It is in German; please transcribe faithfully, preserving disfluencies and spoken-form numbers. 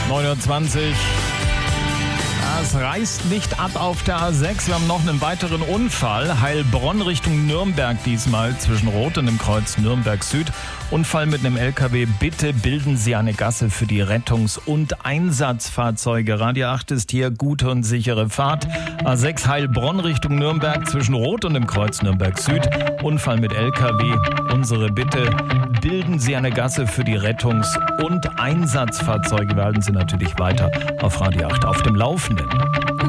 neun Uhr zwanzig. Es reißt nicht ab auf der A sechs. Wir haben noch einen weiteren Unfall. Heilbronn Richtung Nürnberg diesmal zwischen Rot und dem Kreuz Nürnberg Süd. Unfall mit einem L K W. Bitte bilden Sie eine Gasse für die Rettungs- und Einsatzfahrzeuge. Radio acht ist hier, gute und sichere Fahrt. A sechs Heilbronn Richtung Nürnberg zwischen Rot und dem Kreuz Nürnberg Süd. Unfall mit L K W. Unsere Bitte, bilden Sie eine Gasse für die Rettungs- und Einsatzfahrzeuge. Wir halten Sie natürlich weiter auf Radio acht auf dem Laufenden.